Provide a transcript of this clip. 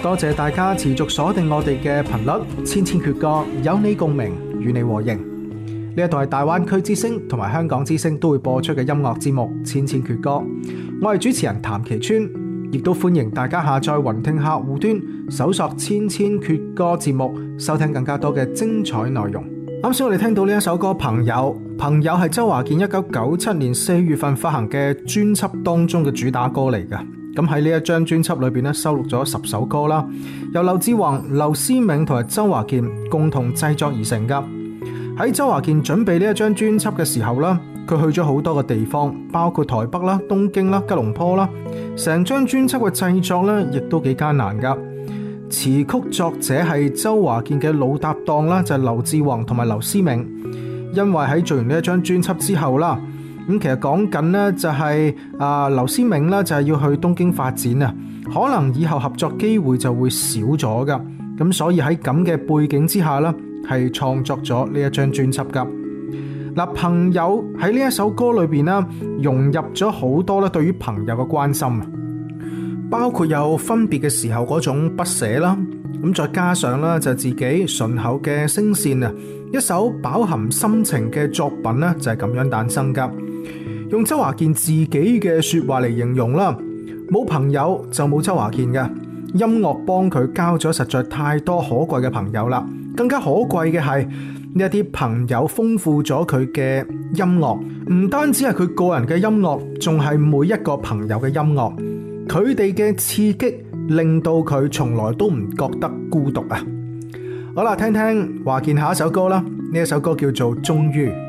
多謝大家持續鎖定我哋嘅頻率，千千闕歌，有你共鳴，與你和應。呢一度係大灣區之聲同埋香港之聲都會播出嘅音樂節目《千千闕歌》，我係主持人譚其川，亦都歡迎大家下載雲聽客戶端，搜索《千千闕歌》節目，收聽更加多嘅精彩內容。啱先我哋聽到呢一首歌《朋友》，朋友係周華健1997年4月份發行嘅專輯當中嘅主打歌嚟㗎。咁喺呢一張專輯裏邊咧，收錄咗10首歌啦，由劉志宏、劉思銘同埋周華健共同製作而成噶。喺周華健準備呢一張專輯嘅時候啦，佢去咗好多個地方，包括台北啦、東京啦、吉隆坡啦。成張專輯嘅製作咧，亦都幾艱難噶。詞曲作者係周華健嘅老搭檔啦，就係劉志宏同埋劉思銘。因為喺做完呢一張專輯之後啦。咁其實講緊呢，就係劉思銘呢，就係要去東京發展啊，可能以後合作機會就會少咗噶。咁所以喺咁嘅背景之下呢，係創作咗呢一張專輯噶。嗱，朋友喺呢一首歌裏邊呢，融入咗好多咧對於朋友嘅關心啊，包括有分別嘅時候嗰種不捨啦，咁再加上咧就自己順口嘅聲線啊，一首飽含心情嘅作品呢，就係咁樣誕生噶。用周華健自己嘅說話嚟形容啦，冇朋友就冇周華健嘅。音樂幫佢交咗實在太多可貴嘅朋友啦，更加可貴嘅係呢一啲朋友豐富咗佢嘅音樂，唔單止係佢個人嘅音樂，仲係每一個朋友嘅音樂。佢哋嘅刺激令到佢從來都唔覺得孤獨啊！好啦，聽聽華健下一首歌啦，呢一首歌叫做《終於》。